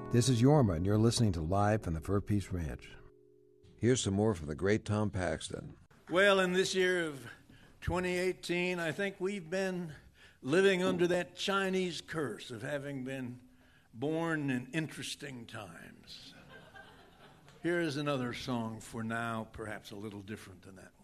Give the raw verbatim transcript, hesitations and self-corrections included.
This is Yorma, and you're listening to Live from the Fur Peace Ranch. Here's some more from the great Tom Paxton. Well, in this year of twenty eighteen, I think we've been living under that Chinese curse of having been born in interesting times. Here is another song for now, perhaps a little different than that.